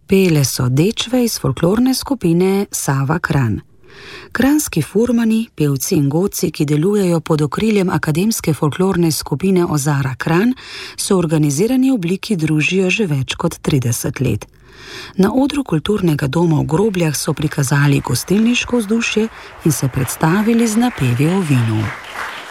Pele so dečve iz folklorne skupine Sava Kranj. Kranjski furmani, pevci in godci, ki delujejo pod okriljem akademske folklorne skupine Ozara Kranj, se v organizirani obliki družijo že več kot 30 let. Na odru kulturnega doma v Grobljah so prikazali gostilniško vzdušje in se predstavili z napevi o vinu.